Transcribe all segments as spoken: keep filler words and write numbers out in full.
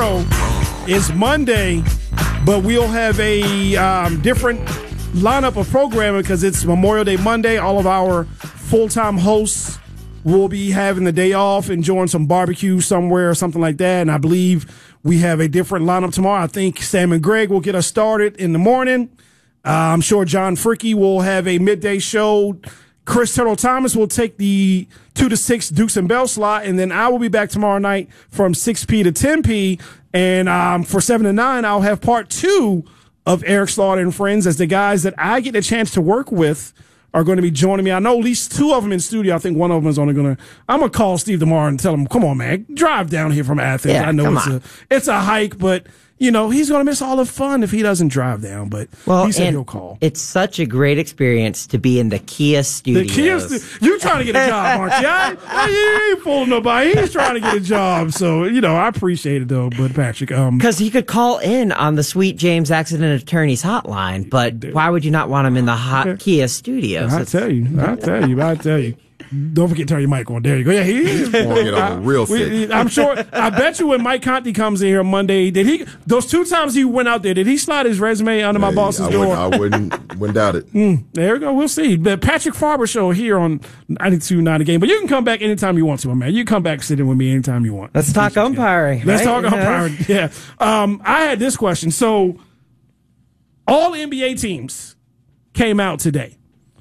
tomorrow is Monday, but we'll have a um, different lineup of programming because it's Memorial Day Monday. All of our full-time hosts will be having the day off, enjoying some barbecue somewhere or something like that. And I believe we have a different lineup tomorrow. I think Sam and Greg will get us started in the morning. Uh, I'm sure John Fricky will have a midday show. Chris Turtle Thomas will take the two to six Dukes and Bell slot, and then I will be back tomorrow night from six p to ten p. And um, for seven to nine, I'll have part two of Eric Slaughter and Friends, as the guys that I get a chance to work with are going to be joining me. I know at least two of them in studio. I think one of them is only going to – I'm going to call Steve tomorrow and tell him, come on, man, drive down here from Athens. Yeah, I know it's on. a it's a hike, but – you know, he's going to miss all the fun if he doesn't drive down, but well, he said and he'll call. It's such a great experience to be in the Kia studios. The Kia stu- you trying to get a job, aren't you? I, I, you ain't fooling nobody. He's trying to get a job. So, you know, I appreciate it, though, but Patrick. Um, Because he could call in on the Sweet James Accident Attorneys hotline, but why would you not want him in the hot okay. Kia studios? I tell you. I tell you. I tell you. Don't forget to turn your mic on. There you go. Yeah, he is. Get over real sick. I'm sure. I bet you when Mike Conti comes in here Monday, did he? Those two times he went out there, did he slide his resume under my hey, boss's I door? Wouldn't, I wouldn't, wouldn't doubt it. Mm, there we go. We'll see. The Patrick Farber Show here on ninety-two nine The Game. But you can come back anytime you want to, man. You can come back and sit in with me anytime you want. Let's talk umpiring. Let's right? talk umpiring. Yeah. Um, I had this question. So, all N B A teams came out today,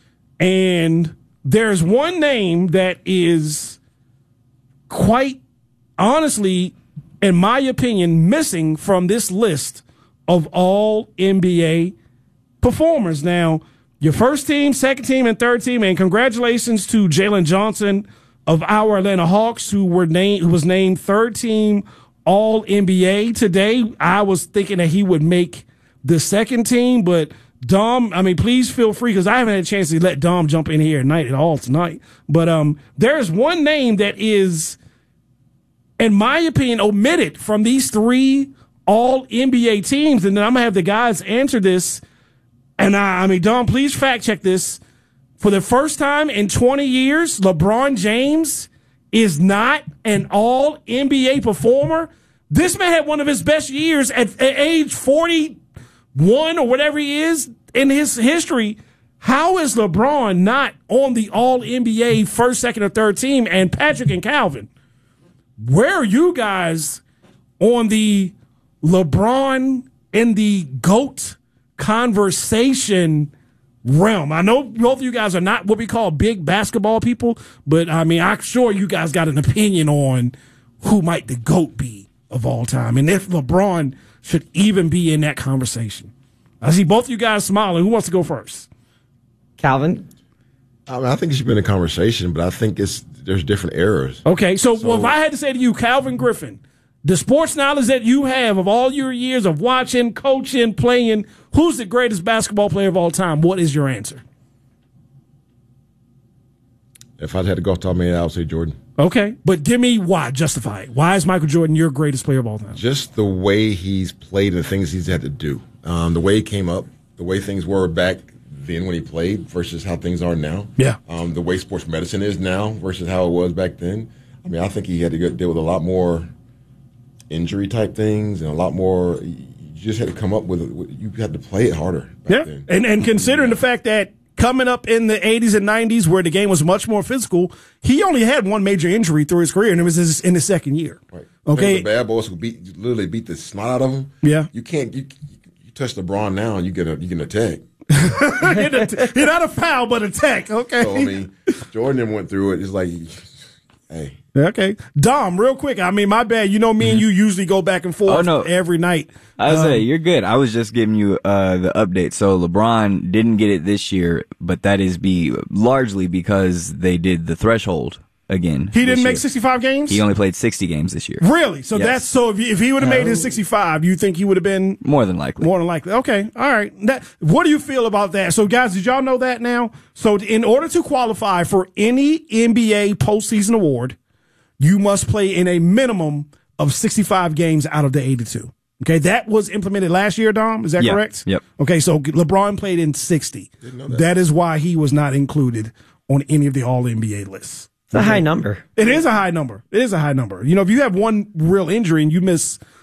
and there's one name that is quite honestly, in my opinion, missing from this list of all N B A performers. Now, your first team, second team, and third team, and congratulations to Jalen Johnson of our Atlanta Hawks, who were named, who was named third team all N B A today. I was thinking that he would make the second team, but Dom, I mean, please feel free, because I haven't had a chance to let Dom jump in here at night at all tonight. But um, there's one name that is, in my opinion, omitted from these three all N B A teams, and then I'm going to have the guys answer this. And I, I mean, Dom, please fact check this. For the first time in twenty years, LeBron James is not an all N B A performer. This man had one of his best years at, at age forty-one or whatever he is in his history. How is LeBron not on the all N B A first, second, or third team? And Patrick and Calvin, where are you guys on the LeBron and the GOAT conversation realm? I know both of you guys are not what we call big basketball people, but I mean, I'm sure you guys got an opinion on who might the GOAT be of all time, and if LeBron should even be in that conversation. I see both of you guys smiling. Who wants to go first? Calvin? I mean, I think it should be in a conversation, but I think it's there's different eras. Okay, so, so well, if I had to say to you, Calvin Griffin, the sports knowledge that you have of all your years of watching, coaching, playing, who's the greatest basketball player of all time? What is your answer? If I had to go off the top of my head, I would say Jordan. Okay, but give me why. Justify it. Why is Michael Jordan your greatest player of all time? Just the way he's played and the things he's had to do. Um, the way he came up, the way things were back then when he played versus how things are now. Yeah. Um, the way sports medicine is now versus how it was back then. I mean, I think he had to go, deal with a lot more injury type things and a lot more. You just had to come up with it. You had to play it harder back yeah. then. And, and considering the fact that coming up in the eighties and nineties where the game was much more physical, he only had one major injury through his career, and it was his, in his second year. Right. Okay. The bad boys who beat, literally beat the snot out of him. Yeah. You can't, you, you touch LeBron now and you get a, you get an attack. You're not a foul, but a tech. Okay. So, I mean, Jordan went through it. It's like, hey. Okay. Dom, real quick. I mean, my bad. You know, me and you usually go back and forth oh, no. every night. I was um, saying, you're good. I was just giving you uh, the update. So LeBron didn't get it this year, but that is be largely because they did the threshold again. He didn't make year. sixty-five games? He only played sixty games this year. Really? So yes. that's so if he, if he would have made his sixty-five, you think he would have been more than likely. More than likely. Okay. All right. That, what do you feel about that? So guys, did y'all know that now? So in order to qualify for any N B A postseason award, you must play in a minimum of sixty-five games out of the eighty-two. Okay, that was implemented last year, Dom. Is that yeah. correct? Yep. Okay, so LeBron played in sixty. Didn't know that. That is why he was not included on any of the All N B A lists. It's a high number. It is a high number. It is a high number. You know, if you have one real injury and you miss